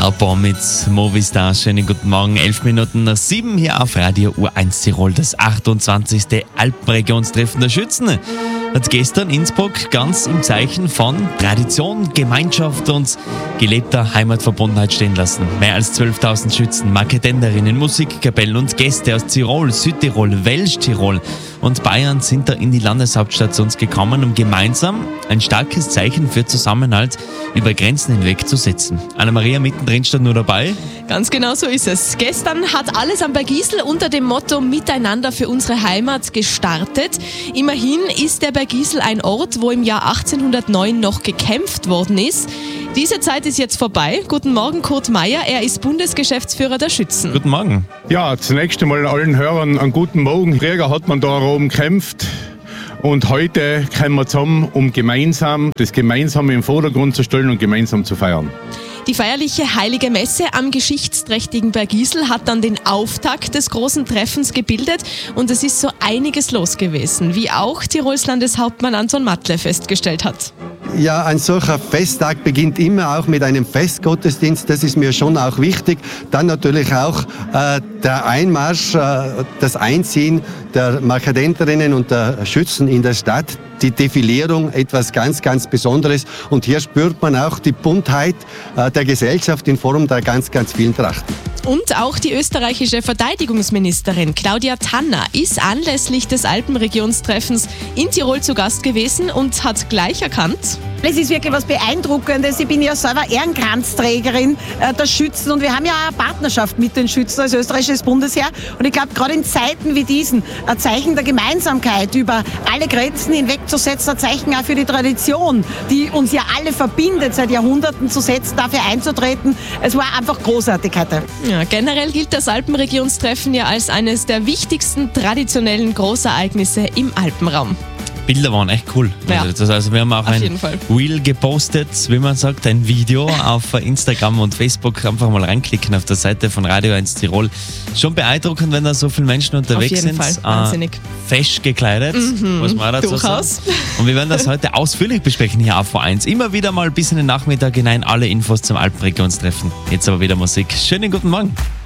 Harper mit Movistar. Schönen guten Morgen, 11 Minuten nach 7 hier auf Radio U1 Tirol. Das 28. Alpenregionstreffen der Schützen hat gestern Innsbruck ganz im Zeichen von Tradition, Gemeinschaft und gelebter Heimatverbundenheit stehen lassen. Mehr als 12.000 Schützen, Marketenderinnen, Musikkapellen und Gäste aus Tirol, Südtirol, Welsch-Tirol und Bayern sind da in die Landeshauptstadt zu uns gekommen, um gemeinsam ein starkes Zeichen für Zusammenhalt über Grenzen hinweg zu setzen. Anna-Maria mittendrin stand nur dabei. Ganz genau so ist es. Gestern hat alles am Bergisel unter dem Motto Miteinander für unsere Heimat gestartet. Immerhin ist der Bergisel ein Ort, wo im Jahr 1809 noch gekämpft worden ist. Diese Zeit ist jetzt vorbei. Guten Morgen, Kurt Meier. Er ist Bundesgeschäftsführer der Schützen. Guten Morgen. Ja, zunächst einmal allen Hörern einen guten Morgen. Früher hat man da oben gekämpft. Und heute kommen wir zusammen, um gemeinsam das Gemeinsame im Vordergrund zu stellen und gemeinsam zu feiern. Die feierliche Heilige Messe am geschichtsträchtigen Bergisel hat dann den Auftakt des großen Treffens gebildet und es ist so einiges los gewesen, wie auch Tirols Landeshauptmann Anton Matle festgestellt hat. Ja, ein solcher Festtag beginnt immer auch mit einem Festgottesdienst, das ist mir schon auch wichtig. Dann natürlich auch der Einmarsch, das Einziehen der Marketenterinnen und der Schützen in der Stadt, die Defilierung, etwas ganz, ganz Besonderes. Und hier spürt man auch die Buntheit der Gesellschaft in Form der ganz, ganz vielen Trachten. Und auch die österreichische Verteidigungsministerin Claudia Tanner ist anlässlich des Alpenregionstreffens in Tirol zu Gast gewesen und hat gleich erkannt: Es ist wirklich was Beeindruckendes. Ich bin ja selber Ehrenkranzträgerin der Schützen und wir haben ja auch eine Partnerschaft mit den Schützen als österreichisches Bundesheer. Und ich glaube, gerade in Zeiten wie diesen, ein Zeichen der Gemeinsamkeit über alle Grenzen hinwegzusetzen, ein Zeichen auch für die Tradition, die uns ja alle verbindet, seit Jahrhunderten zu setzen, dafür einzutreten. Es war einfach großartig heute. Ja, generell gilt das Alpenregionstreffen ja als eines der wichtigsten traditionellen Großereignisse im Alpenraum. Bilder waren echt cool. Ja. Also wir haben auch ein Reel gepostet, wie man sagt, ein Video auf Instagram und Facebook. Einfach mal reinklicken auf der Seite von Radio 1 Tirol. Schon beeindruckend, wenn da so viele Menschen unterwegs sind. Auf jeden Fall, wahnsinnig. Fesch gekleidet, muss man auch dazu sagen. Und wir werden das heute ausführlich besprechen hier auf V1. Immer wieder mal bis in den Nachmittag hinein alle Infos zum Alpenregionstreffen. Jetzt aber wieder Musik. Schönen guten Morgen.